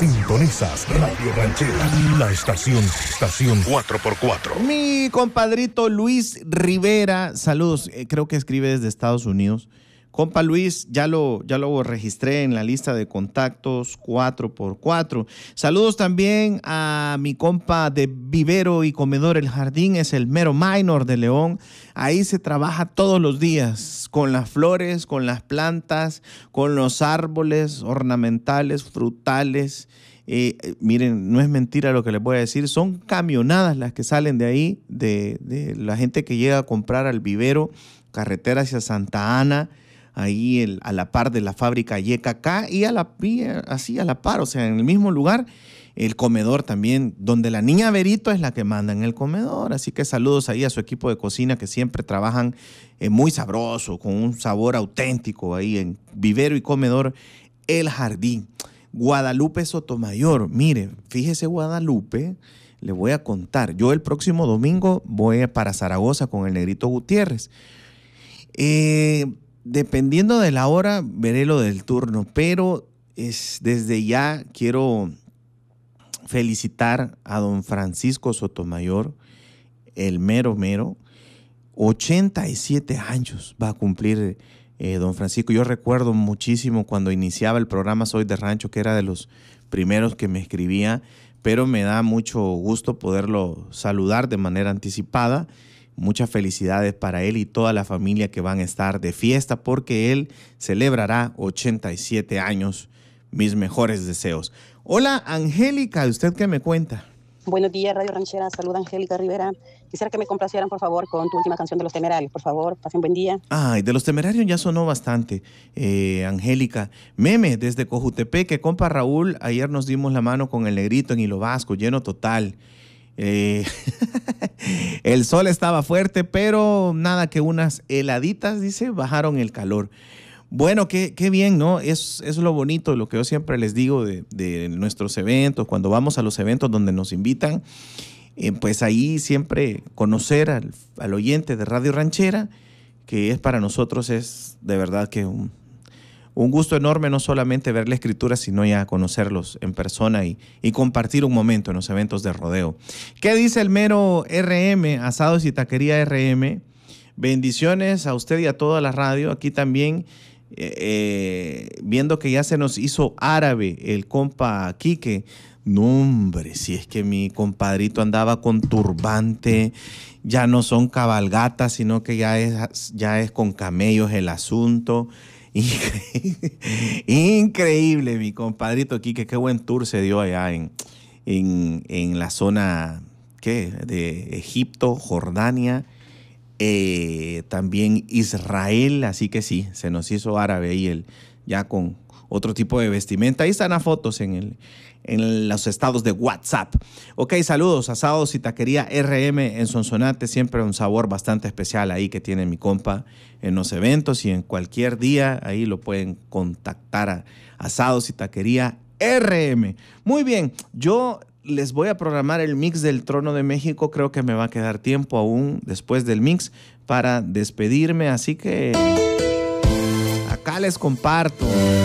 Sintonizas Radio Ranchera, la estación 4x4. Mi compadrito Luis Rivera, saludos, creo que escribe desde Estados Unidos. Compa Luis, ya lo registré en la lista de contactos 4x4. Saludos también a mi compa de Vivero y Comedor El Jardín, es el mero minor de León. Ahí se trabaja todos los días con las flores, con las plantas, con los árboles ornamentales, frutales. Miren, no es mentira lo que les voy a decir, son camionadas las que salen de ahí, de la gente que llega a comprar al vivero, carretera hacia Santa Ana, ahí a la par de la fábrica YKK y así a la par, o sea, en el mismo lugar, el comedor también, donde la niña Verito es la que manda en el comedor. Así que saludos ahí a su equipo de cocina que siempre trabajan muy sabroso, con un sabor auténtico ahí en Vivero y Comedor El Jardín. Guadalupe Sotomayor, mire, fíjese Guadalupe, le voy a contar, yo el próximo domingo voy para Zaragoza con el Negrito Gutiérrez. Dependiendo de la hora, veré lo del turno, pero desde ya quiero felicitar a don Francisco Sotomayor, el mero, 87 años va a cumplir don Francisco. Yo recuerdo muchísimo cuando iniciaba el programa Soy de Rancho, que era de los primeros que me escribía, pero me da mucho gusto poderlo saludar de manera anticipada. Muchas felicidades para él y toda la familia que van a estar de fiesta porque él celebrará 87 años. Mis mejores deseos. Hola, Angélica, ¿usted qué me cuenta? Buenos días, Radio Ranchera. Saluda Angélica Rivera. Quisiera que me complacieran, por favor, con tu última canción de Los Temerarios. Por favor, pasen buen día. Ay, de Los Temerarios ya sonó bastante, Angélica. Meme, desde Cojutepeque, compa Raúl, ayer nos dimos la mano con el Negrito en Hilo Vasco, lleno total. El sol estaba fuerte, pero nada que unas heladitas, dice, bajaron el calor. Bueno, qué bien, ¿no? Es lo bonito, lo que yo siempre les digo de nuestros eventos, cuando vamos a los eventos donde nos invitan, pues ahí siempre conocer al oyente de Radio Ranchera, que es para nosotros es de verdad que un gusto enorme, no solamente ver la escritura, sino ya conocerlos en persona y compartir un momento en los eventos de rodeo. ¿Qué dice el mero RM, Asados y Taquería RM? Bendiciones a usted y a toda la radio. Aquí también, viendo que ya se nos hizo árabe el compa Quique. No, hombre, si es que mi compadrito andaba con turbante, ya no son cabalgatas, sino que ya es con camellos el asunto. Increíble, mi compadrito Quique, qué buen tour se dio allá en la zona de Egipto, Jordania, también Israel, así que sí, se nos hizo árabe ahí ya con otro tipo de vestimenta. Ahí están las fotos en los estados de WhatsApp. Ok, saludos, Asados y Taquería RM en Sonsonate, siempre un sabor bastante especial ahí que tiene mi compa en los eventos y en cualquier día ahí lo pueden contactar a Asados y Taquería RM. Muy bien, yo les voy a programar el mix del Trono de México, creo que me va a quedar tiempo aún después del mix para despedirme, así que acá les comparto.